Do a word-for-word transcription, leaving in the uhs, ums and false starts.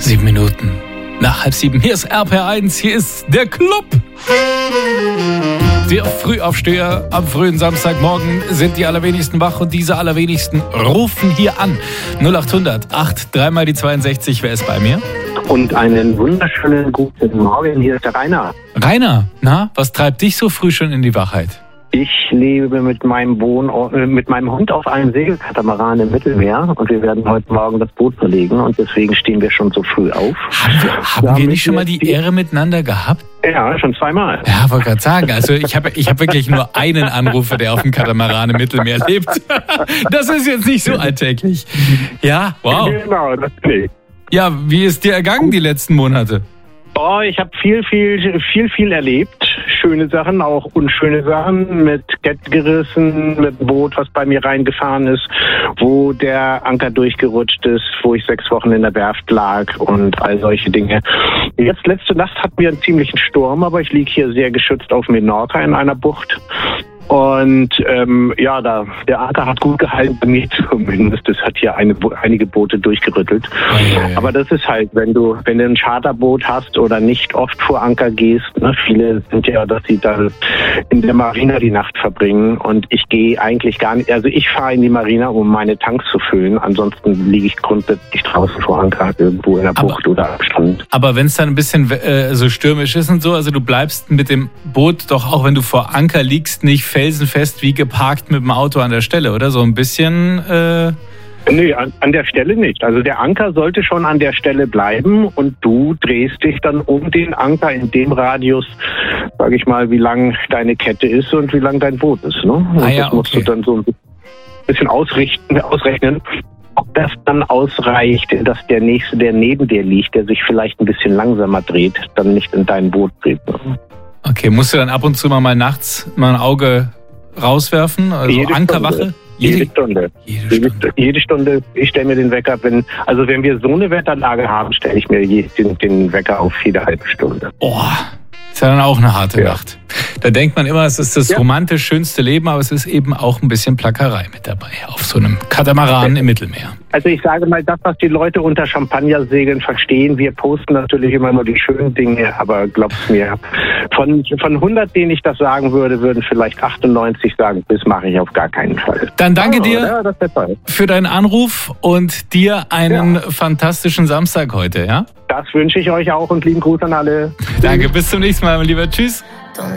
Sieben Minuten nach halb sieben. Hier ist R P R eins, hier ist der Club. Der Frühaufsteher am frühen Samstagmorgen sind die allerwenigsten wach und diese allerwenigsten rufen hier an. null acht hundert acht, dreimal die zweiundsechzig. Wer ist bei mir? Und einen wunderschönen guten Morgen. Hier ist der Rainer. Rainer, na, was treibt dich so früh schon in die Wachheit? Ich lebe mit meinem Wohnort, mit meinem Hund auf einem Segelkatamaran im Mittelmeer und wir werden heute Morgen das Boot verlegen und deswegen stehen wir schon so früh auf. Haben wir, haben wir nicht schon mal die Ehre miteinander gehabt? Ja, schon zweimal. Ja, wollte gerade sagen, also ich habe ich hab wirklich nur einen Anrufer, der auf dem Katamaran im Mittelmeer lebt. Das ist jetzt nicht so alltäglich. Ja, wow. Genau, das bin ich. Ja, wie ist dir ergangen die letzten Monate? Oh, ich habe viel, viel, viel, viel erlebt. Schöne Sachen, auch unschöne Sachen, mit Kett gerissen, mit einem Boot, was bei mir reingefahren ist, wo der Anker durchgerutscht ist, wo ich sechs Wochen in der Werft lag und all solche Dinge. Jetzt letzte Nacht hatten wir einen ziemlichen Sturm, aber ich liege hier sehr geschützt auf Menorca in einer Bucht. Und ähm, ja, da der Anker hat gut gehalten, bei mir zumindest. Das hat hier eine, einige Boote durchgerüttelt. Ja, ja, ja. Aber das ist halt, wenn du wenn du ein Charterboot hast oder nicht oft vor Anker gehst, ne, viele sind ja, dass sie dann in der Marina die Nacht verbringen. Und ich gehe eigentlich gar nicht, also ich fahre in die Marina, um meine Tanks zu füllen. Ansonsten liege ich grundsätzlich draußen vor Anker, irgendwo in der Bucht aber, oder am Strand. Aber wenn es dann ein bisschen äh, so stürmisch ist und so, also du bleibst mit dem Boot doch auch, wenn du vor Anker liegst, nicht felsenfest wie geparkt mit dem Auto an der Stelle, oder? So ein bisschen... Äh Nee, an, an der Stelle nicht. Also der Anker sollte schon an der Stelle bleiben und du drehst dich dann um den Anker in dem Radius, sage ich mal, wie lang deine Kette ist und wie lang dein Boot ist. Ne? Und ah, ja, das musst okay. du dann so ein bisschen ausrichten, ausrechnen, ob das dann ausreicht, dass der Nächste, der neben dir liegt, der sich vielleicht ein bisschen langsamer dreht, dann nicht in dein Boot dreht. Ne? Okay, musst du dann ab und zu mal, mal nachts mal ein Auge rauswerfen? Also Jede Ankerwache? Stunde. Jede, jede Stunde. Jede Stunde. Jede Stunde. Ich stelle mir den Wecker, wenn, also wenn wir so eine Wetterlage haben, stelle ich mir den, den Wecker auf jede halbe Stunde. Oh, ist ja dann auch eine harte ja. Nacht. Da denkt man immer, es ist das ja. romantisch schönste Leben, aber es ist eben auch ein bisschen Plackerei mit dabei auf so einem Katamaran im Mittelmeer. Also ich sage mal, das, was die Leute unter Champagnersegeln verstehen, wir posten natürlich immer nur die schönen Dinge, aber glaub's mir, von, von hundert, denen ich das sagen würde, würden vielleicht achtundneunzig sagen, das mache ich auf gar keinen Fall. Dann danke oh, dir ja, das ist der Fall. für deinen Anruf und dir einen ja. fantastischen Samstag heute, ja? Das wünsche ich euch auch und lieben Gruß an alle. Danke, bis zum nächsten Mal, mein Lieber. Tschüss.